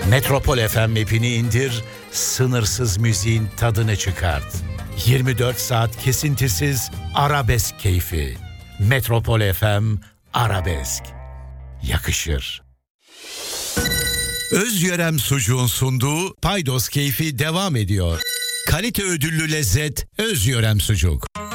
Metropol FM app'ini indir, sınırsız müziğin tadını çıkart. 24 saat kesintisiz arabesk keyfi. Metropol FM Arabesk. Yakışır. Özyörem Sucuğun sunduğu Paydos keyfi devam ediyor. Kalite ödüllü lezzet Özyörem Sucuk.